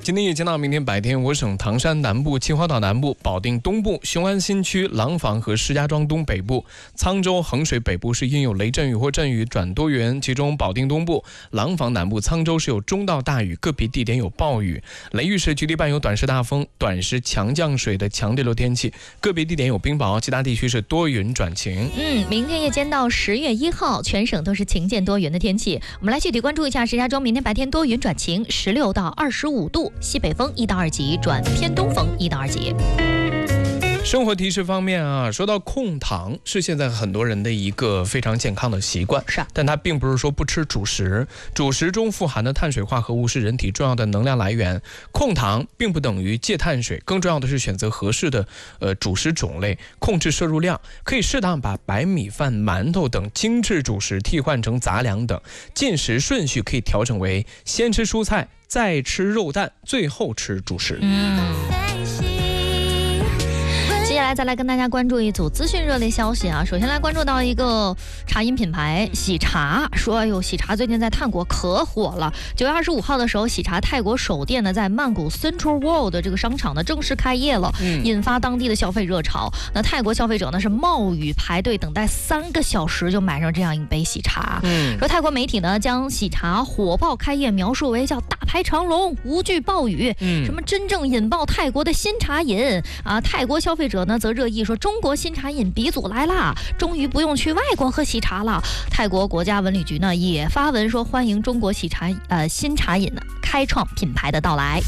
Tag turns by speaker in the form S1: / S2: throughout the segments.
S1: 今天夜间到明天白天，我省唐山南部、秦皇岛南部、保定东部、雄安新区、廊坊和石家庄东北部、沧州、衡水北部是阴有雷阵雨或阵雨转多云，其中保定东部、廊坊南部、沧州是有中到大雨，个别地点有暴雨。雷雨时局地伴有短时大风、短时强降水的强对流天气，个别地点有冰雹，其他地区是多云转晴。
S2: 明天夜间到10月1号，全省都是晴间多云的天气。我们来具体关注一下石家庄，明天白天多云转晴，16到25度，西北风1到2级转偏东风1到2级。
S1: 生活提示方面啊，说到控糖是现在很多人的一个非常健康的习惯，但它并不是说不吃主食，主食中富含的碳水化合物是人体重要的能量来源。控糖并不等于戒碳水，更重要的是选择合适的主食种类，控制摄入量，可以适当把白米饭、馒头等精致主食替换成杂粮等，进食顺序可以调整为先吃蔬菜，再吃肉蛋，最后吃主食。
S2: 接下来再来跟大家关注一组资讯热烈消息啊！首先来关注到一个茶饮品牌喜茶，说喜茶最近在泰国可火了。9月25号的时候，喜茶泰国首店呢在曼谷 Central World 的这个商场呢正式开业了，引发当地的消费热潮。那泰国消费者呢是冒雨排队等待3个小时就买上这样一杯喜茶。说泰国媒体呢将喜茶火爆开业描述为叫大排长龙，无惧暴雨，什么真正引爆泰国的新茶饮啊！泰国消费者则热议说中国新茶饮鼻祖来啦，终于不用去外国喝喜茶了。泰国国家文旅局呢也发文说欢迎中国喜茶新茶饮呢开创品牌的到来。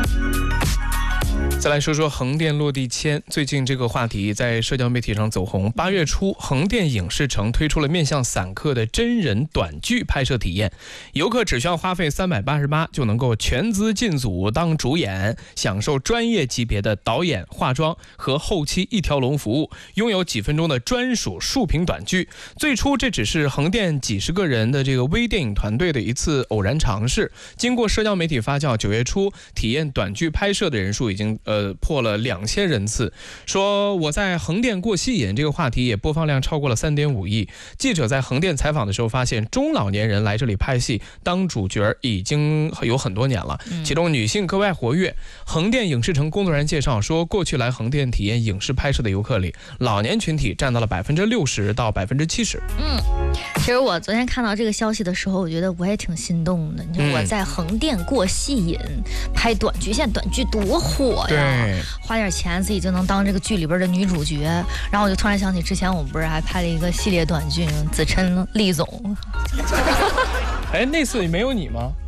S1: 再来说说横店落地签，最近这个话题在社交媒体上走红。8月初，横店影视城推出了面向散客的真人短剧拍摄体验，游客只需要花费388就能够全资进组当主演，享受专业级别的导演、化妆和后期一条龙服务，拥有几分钟的专属竖屏短剧。最初这只是横店几十个人的这个微电影团队的一次偶然尝试，经过社交媒体发酵，9月初体验短剧拍摄的人数已经破了2000人次。说我在横店过戏瘾这个话题也播放量超过了3.5亿。记者在横店采访的时候发现，中老年人来这里拍戏当主角已经有很多年了，其中女性格外活跃。横店影视城工作人员介绍说，过去来横店体验影视拍摄的游客里，老年群体占到了60%到70%。
S2: 其实我昨天看到这个消息的时候，我觉得我也挺心动的。你说我在横店过戏瘾拍短剧，现在短剧多火呀！花点钱自己就能当这个剧里边的女主角。然后我就突然想起，之前我们不是还拍了一个系列短剧，子琛、厉总。
S1: 那次没有你吗？